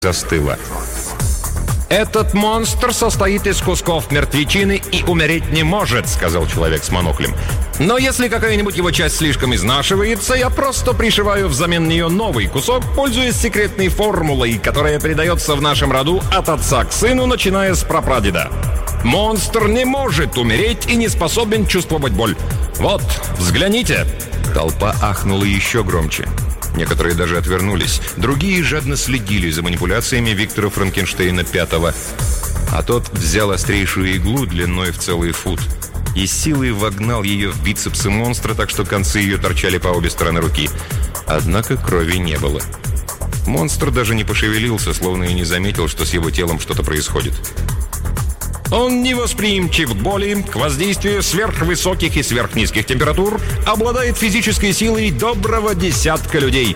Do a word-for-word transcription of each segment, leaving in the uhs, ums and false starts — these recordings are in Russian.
застыла. «Этот монстр состоит из кусков мертвечины и умереть не может», — сказал человек с моноклем. «Но если какая-нибудь его часть слишком изнашивается, я просто пришиваю взамен нее новый кусок, пользуясь секретной формулой, которая передается в нашем роду от отца к сыну, начиная с прапрадеда. Монстр не может умереть и не способен чувствовать боль. Вот, взгляните!» Толпа ахнула еще громче. Некоторые даже отвернулись. Другие жадно следили за манипуляциями Виктора Франкенштейна пятого. А тот взял острейшую иглу длиной в целый фут и силой вогнал ее в бицепсы монстра, так что концы ее торчали по обе стороны руки. Однако крови не было. Монстр даже не пошевелился, словно и не заметил, что с его телом что-то происходит. Он невосприимчив к боли, к воздействию сверхвысоких и сверхнизких температур, обладает физической силой доброго десятка людей.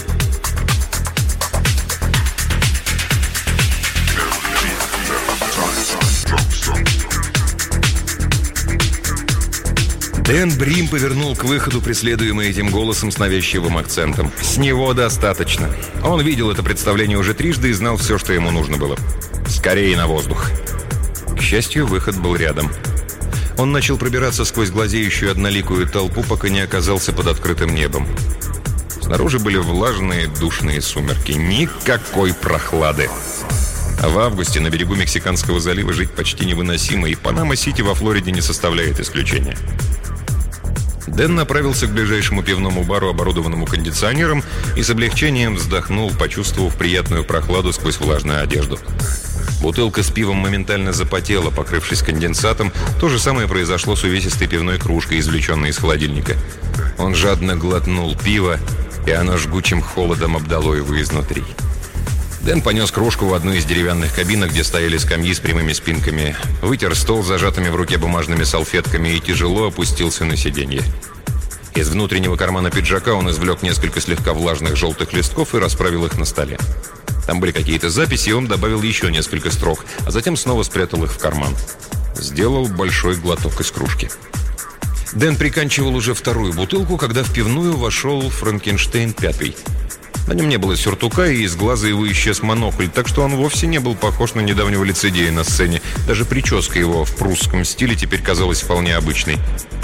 Дэн Брим повернул к выходу, преследуемый этим голосом с навязчивым акцентом. С него достаточно. Он видел это представление уже трижды и знал все, что ему нужно было. Скорее на воздух. К счастью, выход был рядом. Он начал пробираться сквозь глазеющую одноликую толпу, пока не оказался под открытым небом. Снаружи были влажные, душные сумерки. Никакой прохлады. А в августе на берегу Мексиканского залива жить почти невыносимо, и Панама-Сити во Флориде не составляет исключения. Дэн направился к ближайшему пивному бару, оборудованному кондиционером, и с облегчением вздохнул, почувствовав приятную прохладу сквозь влажную одежду. Бутылка с пивом моментально запотела, покрывшись конденсатом. То же самое произошло с увесистой пивной кружкой, извлеченной из холодильника. Он жадно глотнул пиво, и оно жгучим холодом обдало его изнутри. Дэн понес кружку в одну из деревянных кабинок, где стояли скамьи с прямыми спинками, вытер стол зажатыми в руке бумажными салфетками и тяжело опустился на сиденье. Из внутреннего кармана пиджака он извлек несколько слегка влажных желтых листков и расправил их на столе. Там были какие-то записи, и он добавил еще несколько строк, а затем снова спрятал их в карман. Сделал большой глоток из кружки. Дэн приканчивал уже вторую бутылку, когда в пивную вошел Франкенштейн пятый. На нем не было сюртука, и из глаза его исчез монокль, так что он вовсе не был похож на недавнего лицедея на сцене. Даже прическа его в прусском стиле теперь казалась вполне обычной.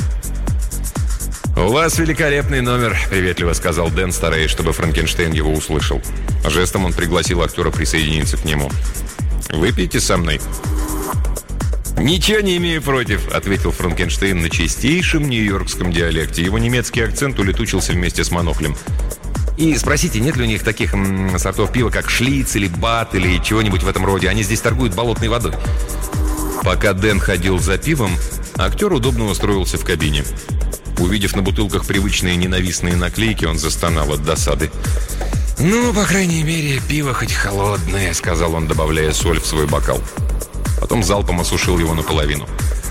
«У вас великолепный номер», — приветливо сказал Дэн, стараясь, чтобы Франкенштейн его услышал. Жестом он пригласил актера присоединиться к нему. «Выпейте со мной». «Ничего не имею против», — ответил Франкенштейн на чистейшем нью-йоркском диалекте. Его немецкий акцент улетучился вместе с моноклем. «И спросите, нет ли у них таких м, сортов пива, как Шлиц или Бат или чего-нибудь в этом роде? Они здесь торгуют болотной водой». Пока Дэн ходил за пивом, актер удобно устроился в кабине. Увидев на бутылках привычные ненавистные наклейки, он застонал от досады. «Ну, по крайней мере, пиво хоть холодное», — сказал он, добавляя соль в свой бокал. Потом залпом осушил его наполовину.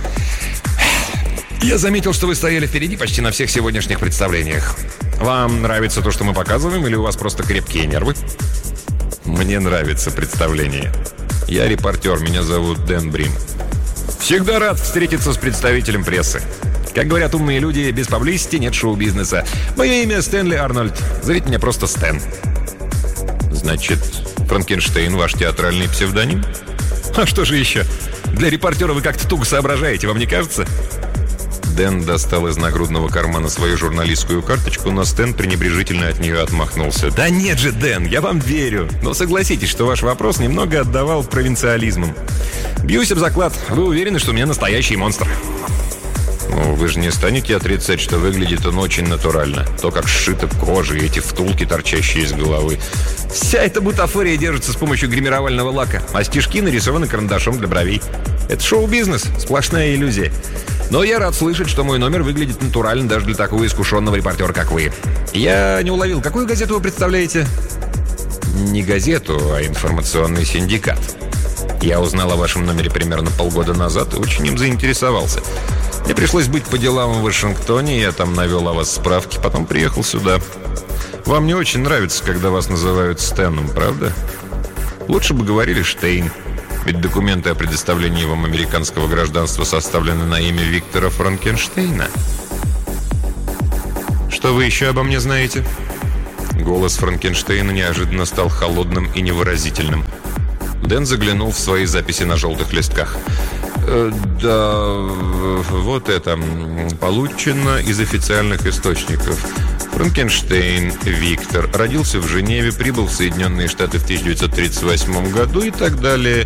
«Я заметил, что вы стояли впереди почти на всех сегодняшних представлениях. Вам нравится то, что мы показываем, или у вас просто крепкие нервы?» «Мне нравится представление. Я репортер, меня зовут Дэн Брим. Всегда рад встретиться с представителем прессы. Как говорят умные люди, без паблисити нет шоу-бизнеса. Мое имя Стэнли Арнольд. Зовите меня просто Стэн». «Значит, Франкенштейн ваш театральный псевдоним?» «А что же еще? Для репортера вы как-то туго соображаете, вам не кажется?» Дэн достал из нагрудного кармана свою журналистскую карточку, но Стэн пренебрежительно от нее отмахнулся. «Да нет же, Дэн, я вам верю. Но согласитесь, что ваш вопрос немного отдавал провинциализмом. Бьюсь об заклад, вы уверены, что у меня настоящий монстр?» «Ну, вы же не станете отрицать, что выглядит он очень натурально. То, как сшита кожа и эти втулки, торчащие из головы. Вся эта бутафория держится с помощью гримировального лака, а стежки нарисованы карандашом для бровей. Это шоу-бизнес, сплошная иллюзия. Но я рад слышать, что мой номер выглядит натурально даже для такого искушенного репортера, как вы. Я не уловил, какую газету вы представляете?» «Не газету, а информационный синдикат. Я узнал о вашем номере примерно полгода назад и очень им заинтересовался. Мне пришлось быть по делам в Вашингтоне, я там навел о вас справки, потом приехал сюда. Вам не очень нравится, когда вас называют Стэном, правда? Лучше бы говорили Штейн, ведь документы о предоставлении вам американского гражданства составлены на имя Виктора Франкенштейна». «Что вы еще обо мне знаете?» Голос Франкенштейна неожиданно стал холодным и невыразительным. Дэн заглянул в свои записи на желтых листках. Э, «Да, вот это. Получено из официальных источников. Франкенштейн Виктор. Родился в Женеве, прибыл в Соединенные Штаты в тысяча девятьсот тридцать восьмом году» и так далее.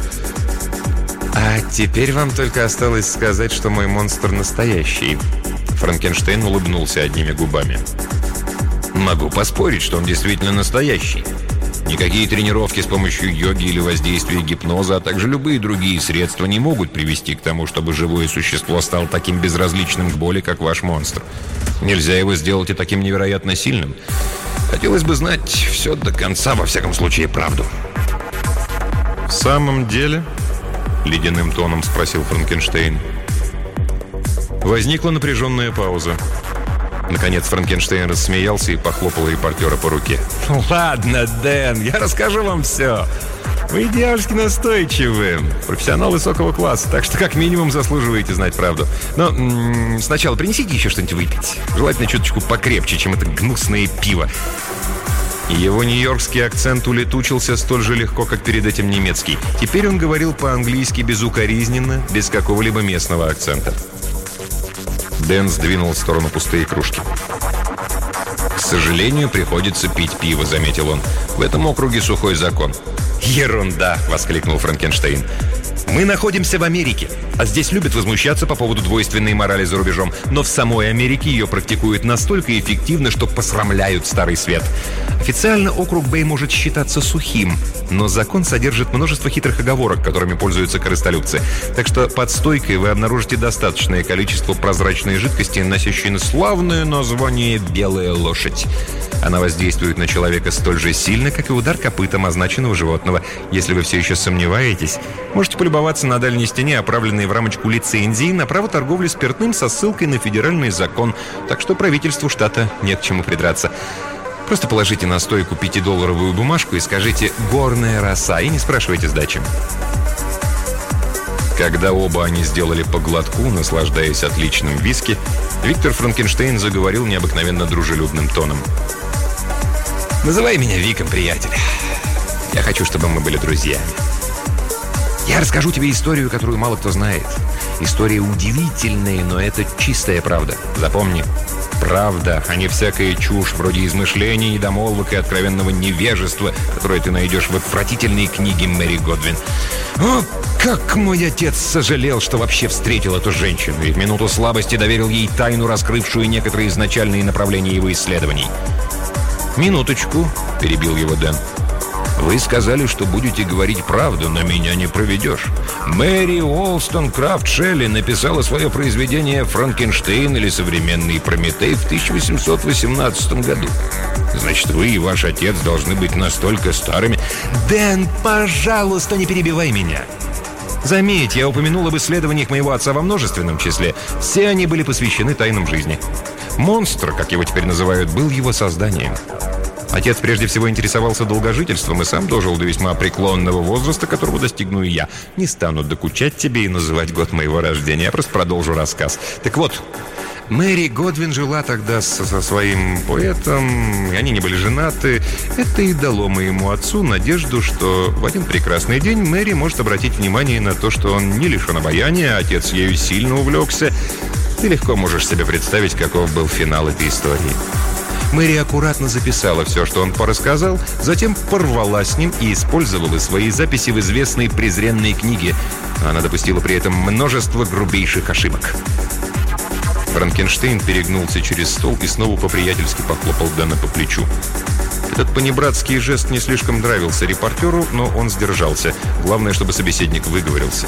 «А теперь вам только осталось сказать, что мой монстр настоящий». Франкенштейн улыбнулся одними губами. «Могу поспорить, что он действительно настоящий. Никакие тренировки с помощью йоги или воздействия гипноза, а также любые другие средства не могут привести к тому, чтобы живое существо стало таким безразличным к боли, как ваш монстр. Нельзя его сделать и таким невероятно сильным. Хотелось бы знать все до конца, во всяком случае, правду». «В самом деле?» — ледяным тоном спросил Франкенштейн. Возникла напряженная пауза. Наконец Франкенштейн рассмеялся и похлопал репортера по руке. «Ладно, Дэн, я расскажу вам все. Вы дьявольски настойчивы. Профессионал высокого класса, так что как минимум заслуживаете знать правду. Но м-м, сначала принесите еще что-нибудь выпить. Желательно чуточку покрепче, чем это гнусное пиво». Его нью-йоркский акцент улетучился столь же легко, как перед этим немецкий. Теперь он говорил по-английски безукоризненно, без какого-либо местного акцента. Дэн сдвинул в сторону пустые кружки. «К сожалению, приходится пить пиво», — заметил он. «В этом округе сухой закон». «Ерунда!» — воскликнул Франкенштейн. «Мы находимся в Америке, а здесь любят возмущаться по поводу двойственной морали за рубежом. Но в самой Америке ее практикуют настолько эффективно, что посрамляют Старый Свет. Официально округ Бэй может считаться сухим, но закон содержит множество хитрых оговорок, которыми пользуются корыстолюбцы. Так что под стойкой вы обнаружите достаточное количество прозрачной жидкости, носящей славное название «белая лошадь». Она воздействует на человека столь же сильно, как и удар копытом означенного животного. Если вы все еще сомневаетесь, можете полюбоваться на дальней стене, оправленной в рамочку лицензии на право торговли спиртным со ссылкой на федеральный закон. Так что правительству штата нет к чему придраться. Просто положите на стойку пятидолларовую бумажку и скажите «горная роса» и не спрашивайте сдачи. Когда оба они сделали по глотку, наслаждаясь отличным виски, Виктор Франкенштейн заговорил необыкновенно дружелюбным тоном. «Называй меня Виком, приятель. Я хочу, чтобы мы были друзьями. Я расскажу тебе историю, которую мало кто знает. История удивительная, но это чистая правда. Запомни, правда, а не всякая чушь, вроде измышлений, недомолвок и откровенного невежества, которое ты найдешь в отвратительной книге Мэри Годвин. О, как мой отец сожалел, что вообще встретил эту женщину, и в минуту слабости доверил ей тайну, раскрывшую некоторые изначальные направления его исследований». «Минуточку», — перебил его Дэн. «Вы сказали, что будете говорить правду, но меня не проведешь. Мэри Уолстонкрафт Шелли написала свое произведение «Франкенштейн» или «Современный Прометей» в тысяча восемьсот восемнадцатом году. Значит, вы и ваш отец должны быть настолько старыми...» «Дэн, пожалуйста, не перебивай меня. Заметь, я упомянул об исследованиях моего отца во множественном числе. Все они были посвящены тайнам жизни. Монстр, как его теперь называют, был его созданием. Отец прежде всего интересовался долгожительством и сам дожил до весьма преклонного возраста, которого достигну и я. Не стану докучать тебе и называть год моего рождения, я просто продолжу рассказ. Так вот, Мэри Годвин жила тогда со, со своим поэтом, и они не были женаты. Это и дало моему отцу надежду, что в один прекрасный день Мэри может обратить внимание на то, что он не лишен обаяния, а отец ею сильно увлекся. Ты легко можешь себе представить, каков был финал этой истории. Мэри аккуратно записала все, что он порассказал, затем порвала с ним и использовала свои записи в известной презренной книге. Она допустила при этом множество грубейших ошибок. Франкенштейн перегнулся через стол и снова по-приятельски похлопал Дэна по плечу. Этот понебратский жест не слишком нравился репортеру, но он сдержался. Главное, чтобы собеседник выговорился.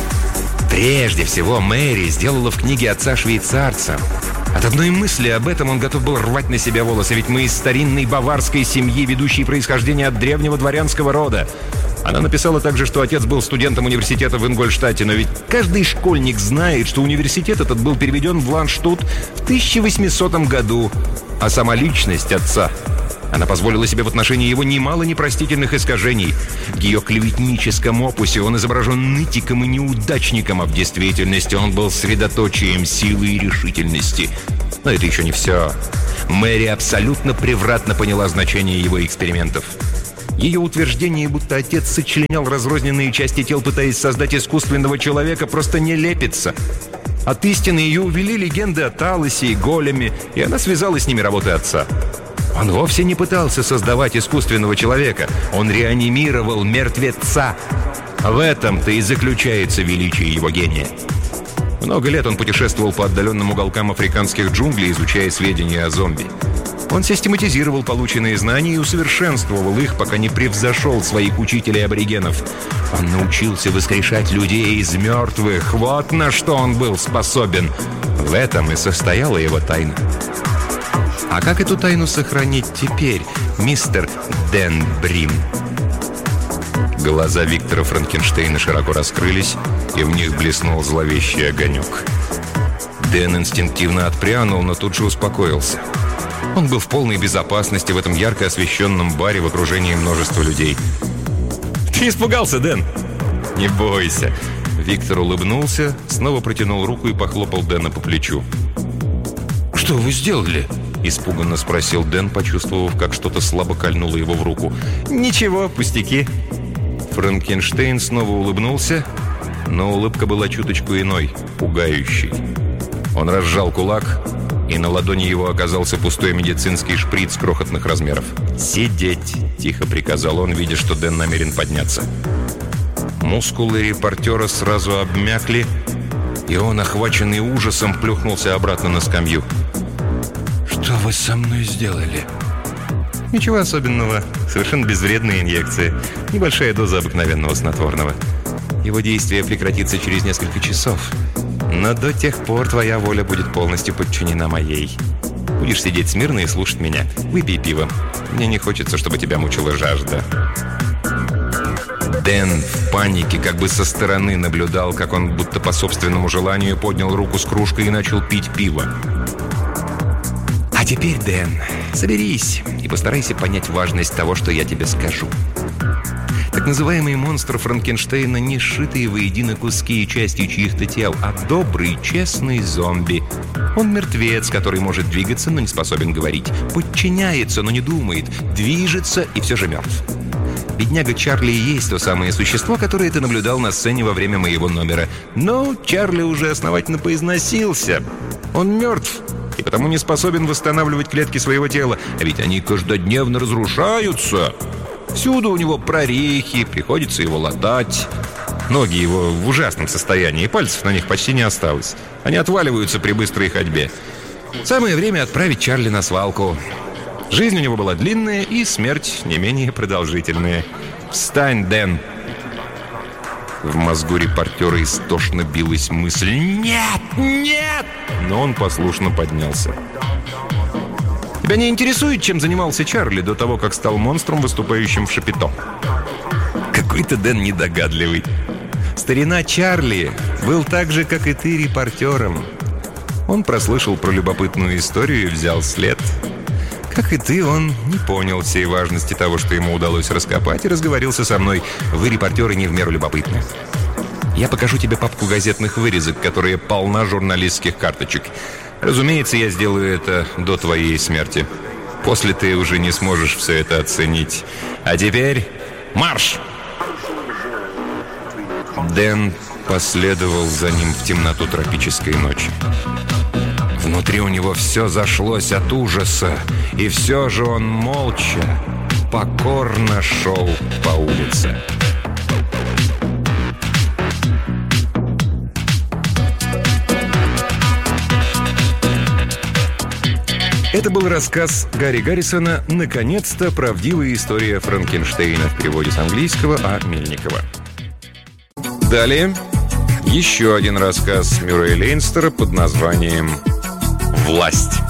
«Прежде всего, Мэри сделала в книге отца швейцарца. От одной мысли об этом он готов был рвать на себя волосы, ведь мы из старинной баварской семьи, ведущей происхождение от древнего дворянского рода. Она написала также, что отец был студентом университета в Ингольштате, но ведь каждый школьник знает, что университет этот был переведен в Ланштут в тысяча восьмисотом году, а сама личность отца... Она позволила себе в отношении его немало непростительных искажений. В ее клеветническом опусе он изображен нытиком и неудачником, а в действительности он был средоточием силы и решительности. Но это еще не все. Мэри абсолютно превратно поняла значение его экспериментов. Ее утверждение, будто отец сочленял разрозненные части тел, пытаясь создать искусственного человека, просто не лепится. От истины ее увели легенды о Талосе и Големе, и она связала с ними работы отца. Он вовсе не пытался создавать искусственного человека. Он реанимировал мертвеца. В этом-то и заключается величие его гения. Много лет он путешествовал по отдаленным уголкам африканских джунглей, изучая сведения о зомби. Он систематизировал полученные знания и усовершенствовал их, пока не превзошел своих учителей-аборигенов. Он научился воскрешать людей из мертвых. Вот на что он был способен. В этом и состояла его тайна. А как эту тайну сохранить теперь, мистер Дэн Брим? Глаза Виктора Франкенштейна широко раскрылись, и в них блеснул зловещий огонек. Дэн инстинктивно отпрянул, но тут же успокоился. Он был в полной безопасности в этом ярко освещенном баре в окружении множества людей. «Ты испугался, Дэн?» «Не бойся». Виктор улыбнулся, снова протянул руку и похлопал Дэна по плечу. «Что вы сделали?» — испуганно спросил Дэн, почувствовав, как что-то слабо кольнуло его в руку. «Ничего, пустяки». Франкенштейн снова улыбнулся, но улыбка была чуточку иной, пугающей. Он разжал кулак, и на ладони его оказался пустой медицинский шприц крохотных размеров. «Сидеть!» — тихо приказал он, видя, что Дэн намерен подняться. Мускулы репортера сразу обмякли, и он, охваченный ужасом, плюхнулся обратно на скамью. «Что вы со мной сделали?» «Ничего особенного. Совершенно безвредная инъекция. Небольшая доза обыкновенного снотворного. Его действие прекратится через несколько часов. Но до тех пор твоя воля будет полностью подчинена моей. Будешь сидеть смирно и слушать меня. Выпей пиво. Мне не хочется, чтобы тебя мучила жажда». Дэн в панике, как бы со стороны, наблюдал, как он, будто по собственному желанию, поднял руку с кружкой и начал пить пиво. «А теперь, Дэн, соберись и постарайся понять важность того, что я тебе скажу. Так называемый монстр Франкенштейна не сшитые воедино куски и части чьих-то тел, а добрый, честный зомби. Он мертвец, который может двигаться, но не способен говорить. Подчиняется, но не думает. Движется и все же мертв. Бедняга Чарли и есть то самое существо, которое ты наблюдал на сцене во время моего номера. Но Чарли уже основательно поизносился. Он мертв и потому не способен восстанавливать клетки своего тела. А ведь они каждодневно разрушаются. Всюду у него прорехи, приходится его латать. Ноги его в ужасном состоянии, и пальцев на них почти не осталось. Они отваливаются при быстрой ходьбе. Самое время отправить Чарли на свалку. Жизнь у него была длинная, и смерть не менее продолжительная. Встань, Дэн. В мозгу репортера истошно билась мысль: «Нет! Нет!» Но он послушно поднялся. «Тебя не интересует, чем занимался Чарли до того, как стал монстром, выступающим в Шапито?» Какой-то Дэн недогадливый. Старина Чарли был так же, как и ты, репортером. Он прослышал про любопытную историю и взял след. Как и ты, он не понял всей важности того, что ему удалось раскопать, и разговорился со мной. Вы, репортеры, не в меру любопытны. Я покажу тебе папку газетных вырезок, которая полна журналистских карточек. Разумеется, я сделаю это до твоей смерти. После ты уже не сможешь все это оценить. А теперь марш!» Дэн последовал за ним в темноту тропической ночи. Внутри у него все зашлось от ужаса, и все же он молча, покорно шел по улице. Это был рассказ Гарри Гаррисона «Наконец-то правдивая история Франкенштейна» в переводе с английского А. Мельникова. Далее еще один рассказ Мюррея Лейнстера под названием «Власть».